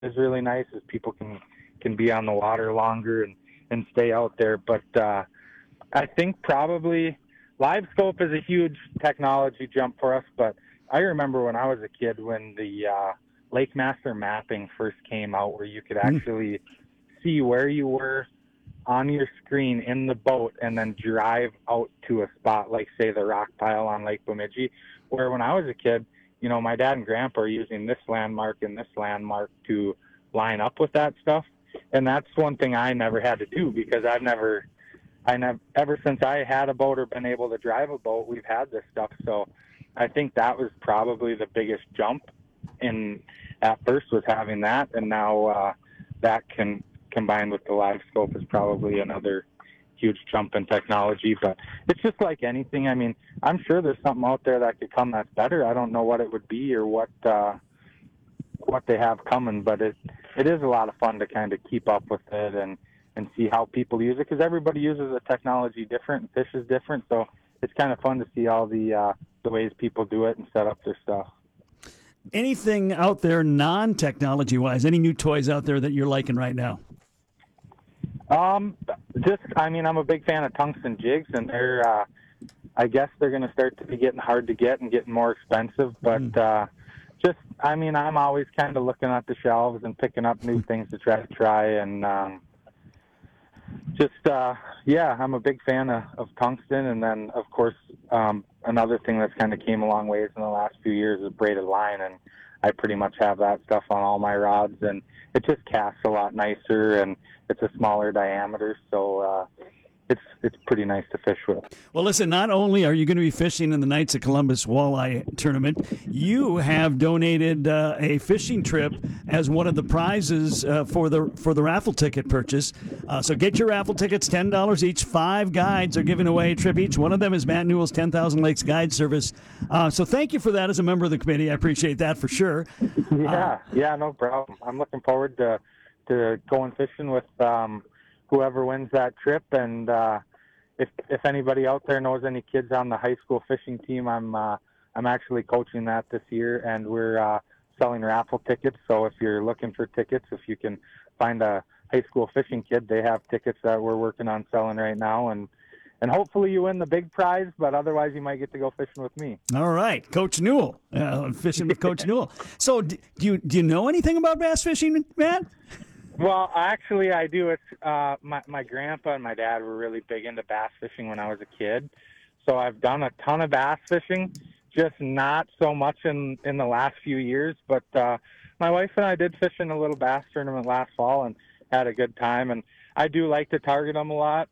is really nice, as people can be on the water longer and stay out there. But I think probably live scope is a huge technology jump for us. But I remember when I was a kid when the Lake Master mapping first came out, where you could actually see where you were on your screen in the boat and then drive out to a spot like, say, the rock pile on Lake Bemidji, where when I was a kid, you know, my dad and grandpa are using this landmark and this landmark to line up with that stuff. And that's one thing I never had to do, because ever since I had a boat or been able to drive a boat, we've had this stuff. So I think that was probably the biggest jump at first, was having that. And now that can combined with the live scope is probably another huge jump in technology. But it's just like anything. I mean, I'm sure there's something out there that could come that's better. I don't know what it would be or what they have coming, but it is a lot of fun to kind of keep up with it and see how people use it, because everybody uses the technology different and fishes different. So it's kind of fun to see all the ways people do it and set up their stuff. Anything out there non-technology wise? Any new toys out there that you're liking right now? I'm a big fan of tungsten jigs, and I guess they're going to start to be getting hard to get and getting more expensive. But I'm always kind of looking at the shelves and picking up new things to try. And I'm a big fan of tungsten. And then, of course, another thing that's kind of came a long ways in the last few years is braided line. And I pretty much have that stuff on all my rods, and it just casts a lot nicer, and it's a smaller diameter, so it's pretty nice to fish with. Well, listen, not only are you going to be fishing in the Knights of Columbus Walleye Tournament, you have donated a fishing trip as one of the prizes for the raffle ticket purchase. So get your raffle tickets, $10 each. 5 guides are giving away a trip each. One of them is Matt Newell's 10,000 Lakes Guide Service. So thank you for that as a member of the committee. I appreciate that for sure. Yeah, no problem. I'm looking forward to going fishing with whoever wins that trip. And if anybody out there knows any kids on the high school fishing team, I'm actually coaching that this year, and we're selling raffle tickets. So if you're looking for tickets, if you can find a high school fishing kid, they have tickets that we're working on selling right now, and hopefully you win the big prize, but otherwise you might get to go fishing with me. All right, Coach Newell, fishing with Coach Newell. So do you know anything about bass fishing, Matt? Well, actually, I do. It's my grandpa and my dad were really big into bass fishing when I was a kid. So I've done a ton of bass fishing, just not so much in the last few years. But my wife and I did fish in a little bass tournament last fall and had a good time. And I do like to target them a lot.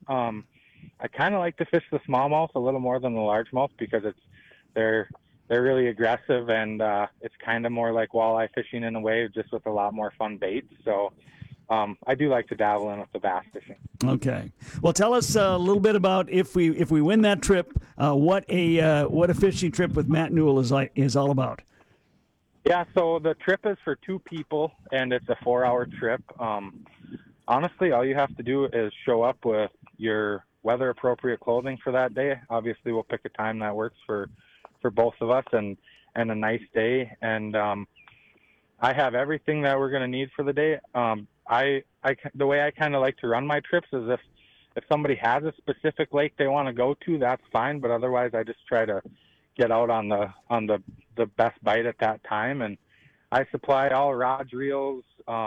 I kind of like to fish the smallmouth a little more than the largemouth, because they're really aggressive, and it's kind of more like walleye fishing in a way, just with a lot more fun baits. So I do like to dabble in with the bass fishing. Okay. Well, tell us a little bit about if we win that trip, what a fishing trip with Matt Newell is all about. Yeah, so the trip is for 2 people, and it's a 4-hour trip. Honestly, all you have to do is show up with your weather-appropriate clothing for that day. Obviously, we'll pick a time that works for both of us, and a nice day. And I have everything that we're going to need for the day. The way I kind of like to run my trips is if somebody has a specific lake they want to go to, that's fine. But otherwise, I just try to get out on the best bite at that time. And I supply all rods, reels,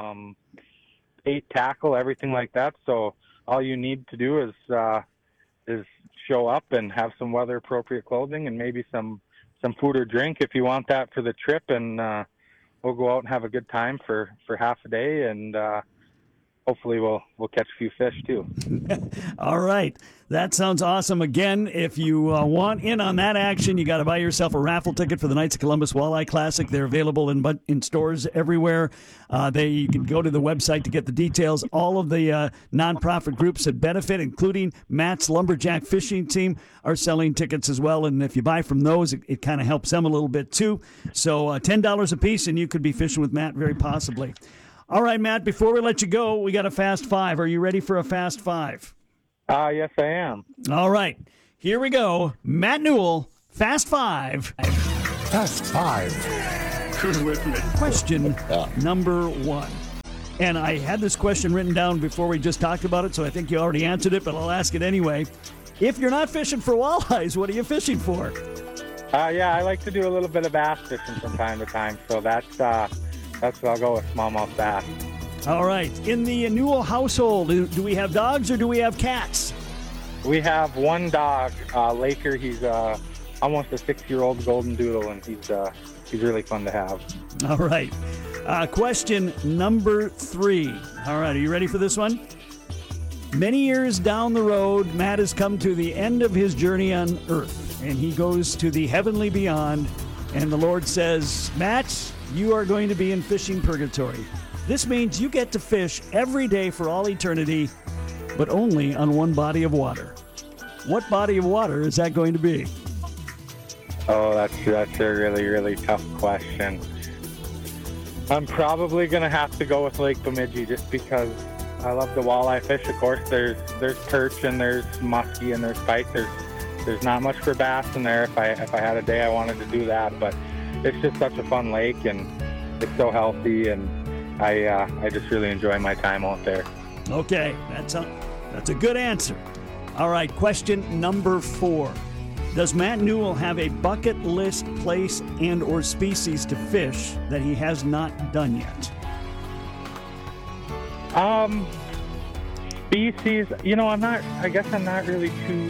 bait, tackle, everything like that. So all you need to do is show up and have some weather appropriate clothing and maybe some food or drink if you want that for the trip. And we'll go out and have a good time for half a day, and hopefully we'll catch a few fish too. All right. That sounds awesome. Again, if you want in on that action, you got to buy yourself a raffle ticket for the Knights of Columbus Walleye Classic. They're available in stores everywhere. You can go to the website to get the details. All of the nonprofit groups that benefit, including Matt's Lumberjack Fishing Team, are selling tickets as well. And if you buy from those, it kind of helps them a little bit too. So $10 a piece, and you could be fishing with Matt very possibly. All right, Matt, before we let you go, we got a Fast Five. Are you ready for a Fast Five? Yes, I am. All right. Here we go. Matt Newell, Fast Five. Fast Five. Question number 1. And I had this question written down before we just talked about it, so I think you already answered it, but I'll ask it anyway. If you're not fishing for walleyes, what are you fishing for? Yeah, I like to do a little bit of bass fishing from time to time, so that's what I'll go with, smallmouth bass. All right. In the Newell household, do we have dogs or do we have cats? We have one dog, Laker. He's almost a 6-year-old golden doodle, and he's really fun to have. All right. Question number 3. All right, are you ready for this one? Many years down the road, Matt has come to the end of his journey on Earth, and he goes to the heavenly beyond, and the Lord says, Matt, you are going to be in fishing purgatory. This means you get to fish every day for all eternity, but only on one body of water. What body of water is that going to be? Oh, that's a really, really tough question. I'm probably going to have to go with Lake Bemidji just because I love the walleye fish. Of course, there's perch and there's muskie and there's pike. There's not much for bass in there. If I had a day I wanted to do that, but it's just such a fun lake and it's so healthy, and I just really enjoy my time out there. Okay, that's a good answer. All right, question number 4. Does Matt Newell have a bucket list place and or species to fish that he has not done yet? Species, I guess I'm not really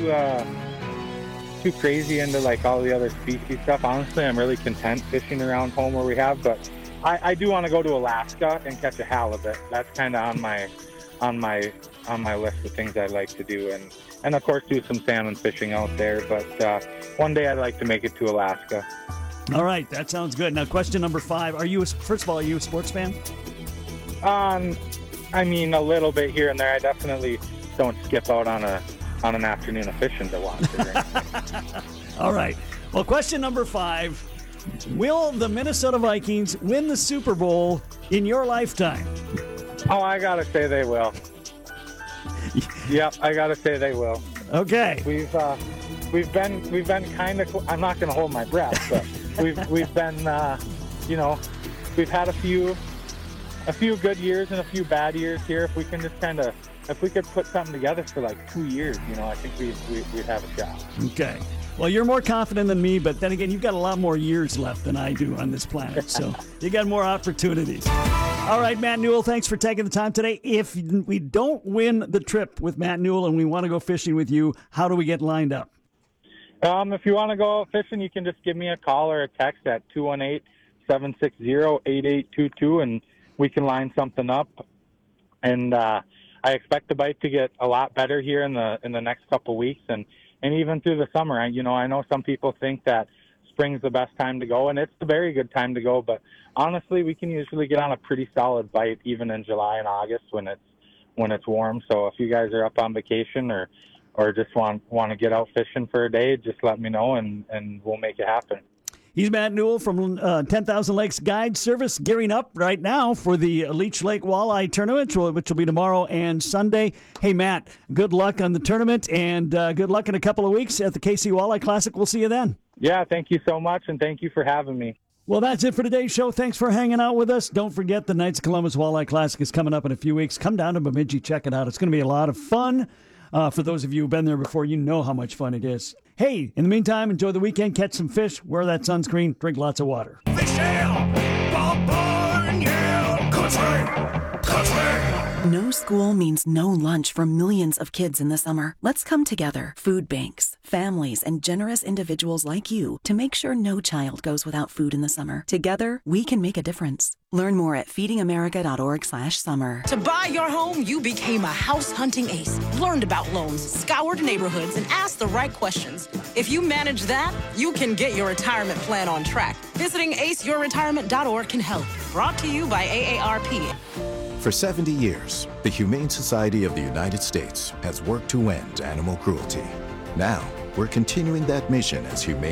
too crazy into like all the other species stuff. Honestly, I'm really content fishing around home where we have, but I do want to go to Alaska and catch a halibut. That's kind of on my list of things I'd like to do, and of course do some salmon fishing out there. But one day I'd like to make it to Alaska. All right, that sounds good. Now, question number 5: first of all, are you a sports fan? I mean, a little bit here and there. I definitely don't skip out on an afternoon of fishing to watch it. Right? All right. Well, question number 5: will the Minnesota Vikings win the Super Bowl in your lifetime? Oh, I gotta say they will. Yep, I gotta say they will. Okay. We've been kind of. I'm not gonna hold my breath, but we've been. We've had a few good years and a few bad years here. If we can just if we could put something together for like 2 years, I think we'd have a shot. Okay. Well, you're more confident than me, but then again, you've got a lot more years left than I do on this planet, so you got more opportunities. All right, Matt Newell, thanks for taking the time today. If we don't win the trip with Matt Newell and we want to go fishing with you, how do we get lined up? If you want to go out fishing, you can just give me a call or a text at 218-760-8822, and we can line something up. And I expect the bite to get a lot better here in the next couple weeks, and even through the summer. I know some people think that spring's the best time to go, and it's a very good time to go. But honestly, we can usually get on a pretty solid bite even in July and August when it's warm. So if you guys are up on vacation or just want to get out fishing for a day, just let me know, and we'll make it happen. He's Matt Newell from 10,000 Lakes Guide Service, gearing up right now for the Leech Lake Walleye Tournament, which will be tomorrow and Sunday. Hey, Matt, good luck on the tournament, and good luck in a couple of weeks at the KC Walleye Classic. We'll see you then. Yeah, thank you so much, and thank you for having me. Well, that's it for today's show. Thanks for hanging out with us. Don't forget the Knights of Columbus Walleye Classic is coming up in a few weeks. Come down to Bemidji, check it out. It's going to be a lot of fun. For those of you who've been there before, you know how much fun it is. Hey, in the meantime, enjoy the weekend, catch some fish, wear that sunscreen, drink lots of water. Fish country. No school means no lunch for millions of kids in the summer. Let's come together, food banks, families, and generous individuals like you to make sure no child goes without food in the summer. Together, we can make a difference. Learn more at feedingamerica.org/summer. To buy your home, you became a house hunting ace, learned about loans, scoured neighborhoods, and asked the right questions. If you manage that, you can get your retirement plan on track. Visiting aceyourretirement.org can help. Brought to you by AARP. For 70 years, the Humane Society of the United States has worked to end animal cruelty. Now, we're continuing that mission as Humane